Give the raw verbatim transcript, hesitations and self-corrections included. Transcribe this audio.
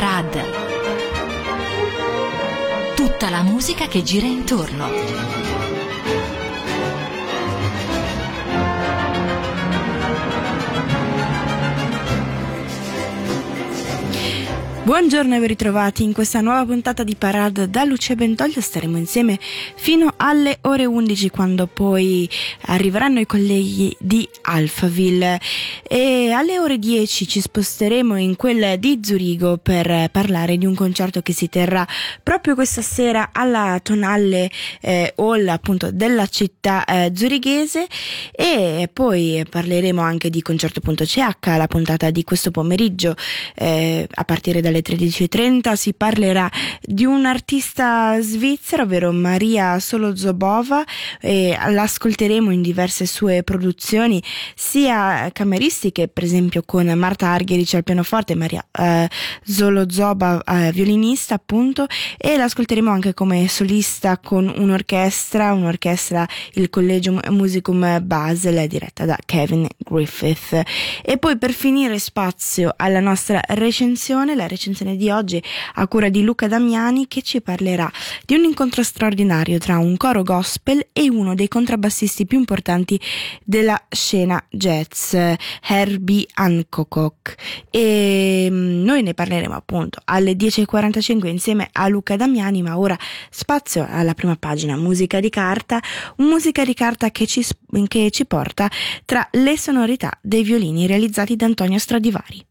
Parade. Tutta la musica che gira intorno. Buongiorno e ben ritrovati in questa nuova puntata di Parade da Lucia Bentoglio. Staremo insieme fino alle ore undici, quando poi arriveranno i colleghi di Alphaville, e alle ore dieci ci sposteremo in quella di Zurigo per parlare di un concerto che si terrà proprio questa sera alla Tonhalle eh, Hall, appunto, della città eh, zurighese. E poi parleremo anche di Concerto.ch, la puntata di questo pomeriggio eh, a partire dalle tredici e trenta si parlerà di un'artista svizzera, ovvero Maria Solozobova, e l'ascolteremo in diverse sue produzioni, sia cameristiche, per esempio con Marta Argerich al pianoforte, Maria eh, Solozobova eh, violinista, appunto, e l'ascolteremo anche come solista con un'orchestra, un'orchestra il Collegium Musicum Basel, diretta da Kevin Griffith. E poi, per finire, spazio alla nostra recensione, la recensione di oggi a cura di Luca Damiani, che ci parlerà di un incontro straordinario tra un coro gospel e uno dei contrabbassisti più importanti della scena jazz, Herbie Hancock. E noi ne parleremo appunto alle dieci e quarantacinque insieme a Luca Damiani. Ma ora spazio alla prima pagina, musica di carta, musica di carta che ci, che ci porta tra le sonorità dei violini realizzati da Antonio Stradivari.